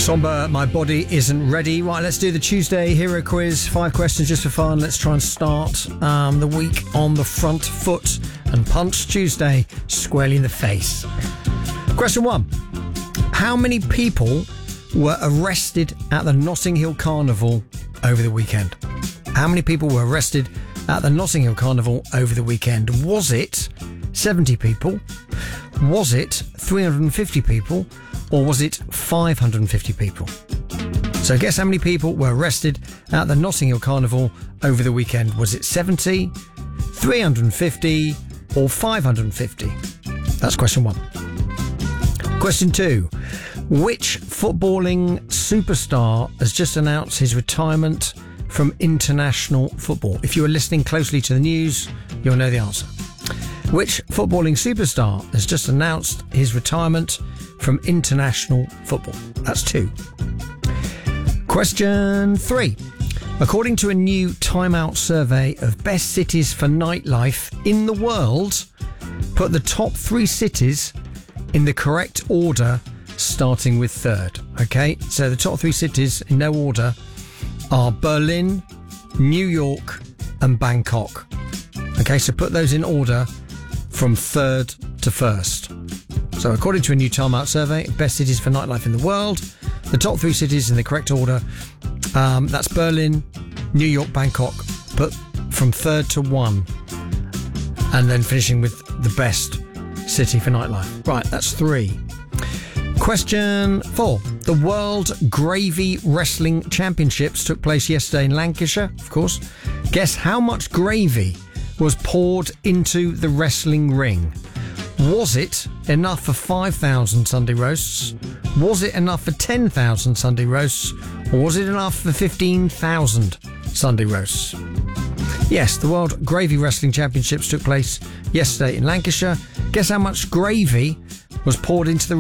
Somber, My Body Isn't Ready. Right, let's do the Tuesday Hero Quiz. 5 questions just for fun. Let's try and start the week on the front foot and punch Tuesday squarely in the face. Question 1. How many people were arrested at the Notting Hill Carnival over the weekend? How many people were arrested at the Notting Hill Carnival over the weekend? Was it 70 people? Was it 350 people? Or was it 550 people? So guess how many people were arrested at the Notting Hill Carnival over the weekend? Was it 70, 350 or 550? That's question 1. Question 2. Which footballing superstar has just announced his retirement from international football? If you are listening closely to the news, you'll know the answer. Which footballing superstar has just announced his retirement from international football? That's 2. Question 3. According to a new Time Out survey of best cities for nightlife in the world, put the top 3 cities in the correct order, starting with third. Okay, so the top 3 cities in no order are Berlin, New York and Bangkok. Okay, so put those in order from third to first. So according to a new Time Out survey, best cities for nightlife in the world, the top 3 cities in the correct order, that's Berlin, New York, Bangkok, but from third to 1. And then finishing with the best city for nightlife. Right, that's 3. Question 4. The World Gravy Wrestling Championships took place yesterday in Lancashire, of course. Guess how much gravy was poured into the wrestling ring? Was it enough for 5,000 Sunday roasts? Was it enough for 10,000 Sunday roasts? Or was it enough for 15,000 Sunday roasts? Yes, the World Gravy Wrestling Championships took place yesterday in Lancashire. Guess how much gravy was poured into the